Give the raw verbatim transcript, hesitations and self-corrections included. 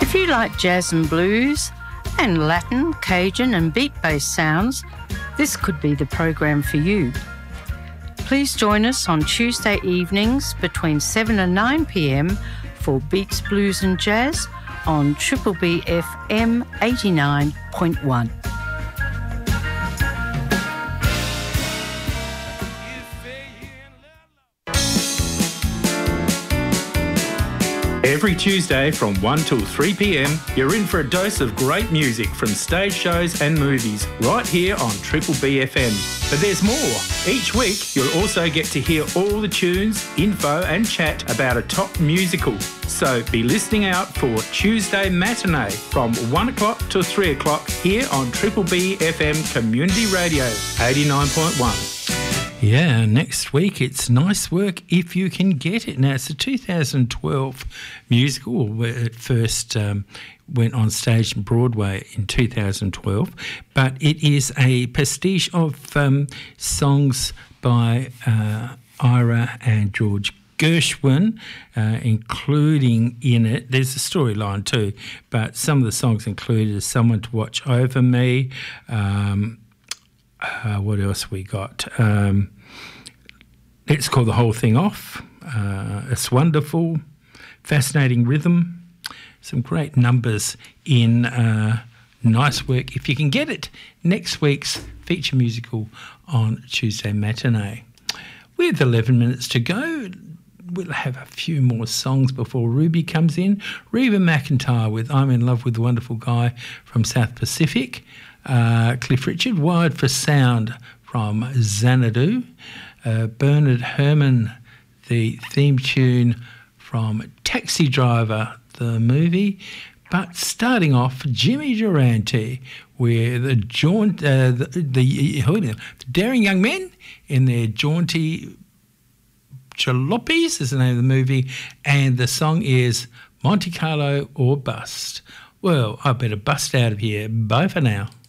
If you like jazz and blues and Latin, Cajun and beat-based sounds, this could be the program for you. Please join us on Tuesday evenings between seven and nine p m for Beats, Blues and Jazz on Triple B F M eighty-nine point one. Every Tuesday from one till three p m, you're in for a dose of great music from stage shows and movies right here on Triple B F M. But there's more. Each week, you'll also get to hear all the tunes, info and chat about a top musical. So be listening out for Tuesday Matinee from one o'clock to three o'clock here on Triple B F M Community Radio eighty-nine point one. Yeah, next week it's Nice Work If You Can Get It. Now, it's a two thousand twelve musical where it first um, went on stage in Broadway in two thousand twelve, but it is a pastiche of um, songs by uh, Ira and George Gershwin, uh, including in it, there's a storyline too, but some of the songs included are Someone to Watch Over Me, um, Uh, what else we got? Um, let's call the whole thing off. Uh, it's wonderful, fascinating rhythm, some great numbers in uh, Nice Work If You Can Get It. Next week's feature musical on Tuesday Matinee. With eleven minutes to go, we'll have a few more songs before Ruby comes in. Reba McEntire with I'm in Love with the Wonderful Guy from South Pacific. Uh, Cliff Richard, Wired for Sound from Xanadu. Uh, Bernard Herrmann, the theme tune from Taxi Driver, the movie. But starting off, Jimmy Durante with the, jaunt, uh, the, the, the Daring Young Men in their jaunty jalopies is the name of the movie, and the song is Monte Carlo or Bust. Well, I better bust out of here. Bye for now.